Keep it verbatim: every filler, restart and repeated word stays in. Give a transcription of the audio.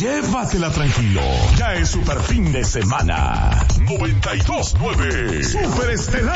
llévatela tranquilo. Ya es super fin de semana. noventa y dos nueve Super Estelar.